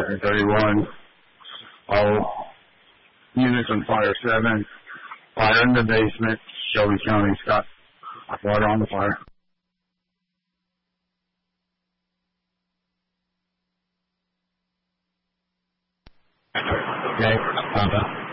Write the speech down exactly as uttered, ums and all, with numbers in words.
nine thirty-one. All units on fire seven. Fire in the basement. Shelby County's got water on the fire. Okay, Papa.